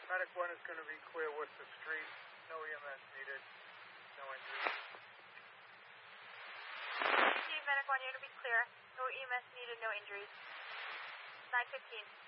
Medic 1 is going to be clear with the street. No EMS needed. No injuries. Medic 1, you're going to be clear. No EMS needed, no injuries. 9:15.